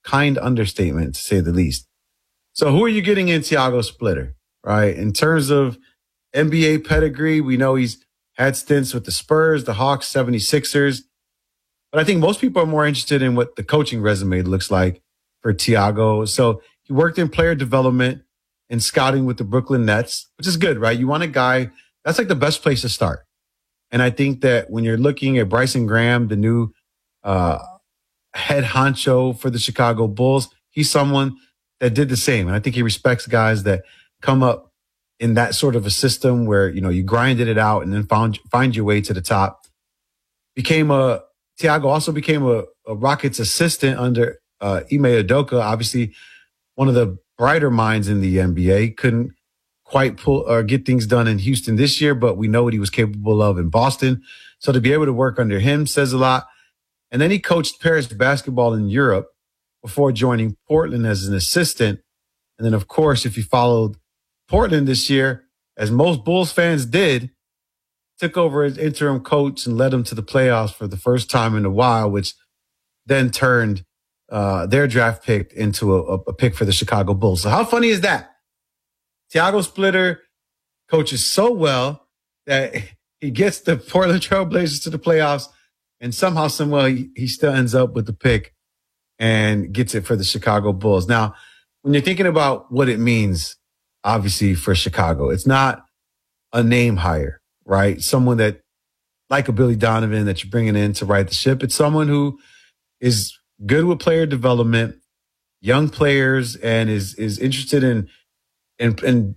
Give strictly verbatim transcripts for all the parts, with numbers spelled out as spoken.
kind understatement, to say the least. So who are you getting in Tiago Splitter, right? In terms of N B A pedigree, we know he's had stints with the Spurs, the Hawks, seventy-sixers. But I think most people are more interested in what the coaching resume looks like for Tiago. So he worked in player development and scouting with the Brooklyn Nets, which is good, right? You want a guy, that's like the best place to start. And I think that when you're looking at Bryson Graham, the new uh, head honcho for the Chicago Bulls, he's someone that did the same. And I think he respects guys that come up in that sort of a system where, you know, you grinded it out and then found, find your way to the top. Became a, Tiago also became a, a Rockets assistant under uh, Ime Udoka, obviously one of the brighter minds in the N B A. Couldn't quite pull or get things done in Houston this year, but we know what he was capable of in Boston. So to be able to work under him says a lot. And then he coached Paris basketball in Europe before joining Portland as an assistant. And then, of course, if you followed Portland this year, as most Bulls fans did, took over as interim coach and led them to the playoffs for the first time in a while, which then turned uh, their draft pick into a, a pick for the Chicago Bulls. So how funny is that? Tiago Splitter coaches so well that he gets the Portland Trail Blazers to the playoffs, and somehow, someway, he, he still ends up with the pick and gets it for the Chicago Bulls. Now, when you're thinking about what it means, obviously, for Chicago, it's not a name hire, right? Someone that, like a Billy Donovan, that you're bringing in to right the ship. It's someone who is good with player development, young players, and is is interested in in, in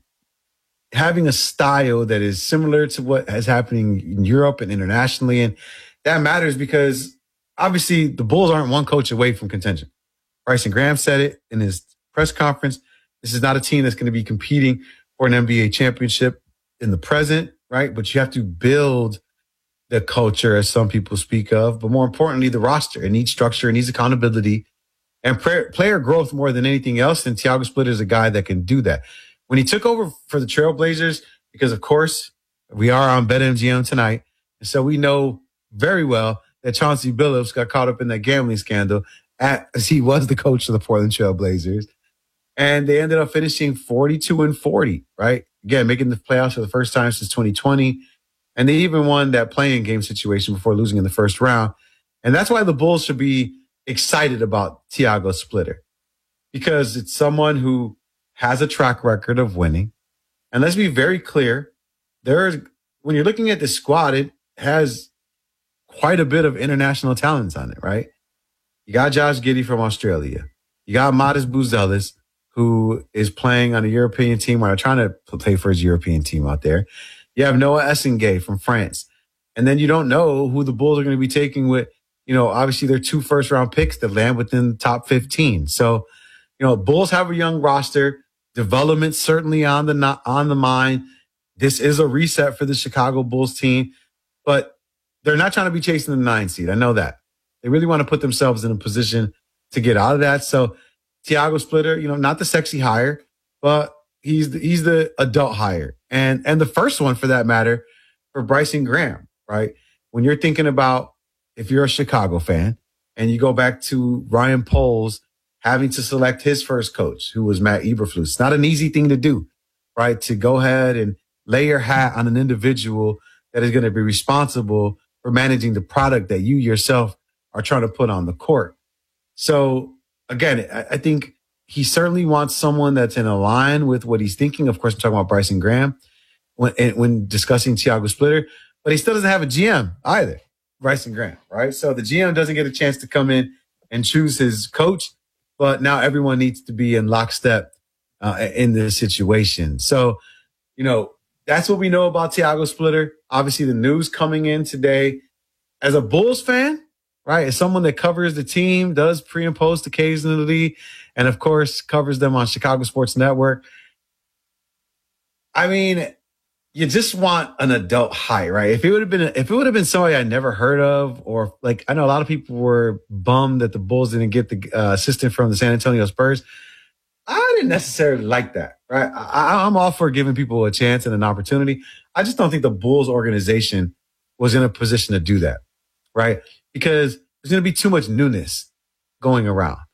having a style that is similar to what is happening in Europe and internationally. And that matters because obviously the Bulls aren't one coach away from contention. Bryson Graham said it in his press conference. This is not a team that's going to be competing for an N B A championship in the present, right? But you have to build the culture, as some people speak of, but more importantly, the roster. It needs structure, it needs accountability, and player growth more than anything else. And Tiago Splitter is a guy that can do that. When he took over for the Trailblazers, because of course we are on BetMGM tonight, and so we know very well that Chauncey Billups got caught up in that gambling scandal as he was the coach of the Portland Trailblazers. And they ended up finishing forty-two and forty, right? Again, making the playoffs for the first time since twenty twenty. And they even won that play-in game situation before losing in the first round. And that's why the Bulls should be excited about Tiago Splitter, because it's someone who has a track record of winning. And let's be very clear, there's, when you're looking at the squad, it has quite a bit of international talents on it, right? You got Josh Giddey from Australia. You got Modest Buzelis, who is playing on a European team, or trying to play for his European team out there. You have Noah Essengay from France. And then you don't know who the Bulls are going to be taking with, you know, obviously their two first round picks that land within the top fifteen. So, you know, Bulls have a young roster, development certainly on the, on the mind. This is a reset for the Chicago Bulls team, but they're not trying to be chasing the nine seed. I know that. They really want to put themselves in a position to get out of that. So Tiago Splitter, you know, not the sexy hire, but he's the, he's the adult hire. And, and the first one, for that matter, for Bryson Graham, right? When you're thinking about, if you're a Chicago fan and you go back to Ryan Poles having to select his first coach, who was Matt Eberflus, it's not an easy thing to do, right? To go ahead and lay your hat on an individual that is going to be responsible for managing the product that you yourself are trying to put on the court. So again, I, I think he certainly wants someone that's in line with what he's thinking. Of course, I'm talking about Bryson Graham when, when discussing Tiago Splitter, but he still doesn't have a G M either, Bryson Graham, right? So the G M doesn't get a chance to come in and choose his coach, but now everyone needs to be in lockstep uh, in this situation. So, you know, that's what we know about Tiago Splitter. Obviously, the news coming in today. As a Bulls fan, right, as someone that covers the team, does pre and post occasionally, and of course covers them on Chicago Sports Network. I mean, you just want an adult hire, right? If it would have been, if it would have been somebody I never heard of, or like, I know a lot of people were bummed that the Bulls didn't get the uh, assistant from the San Antonio Spurs. I didn't necessarily like that, right? I, I'm all for giving people a chance and an opportunity. I just don't think the Bulls organization was in a position to do that, right? Because there's going to be too much newness going around.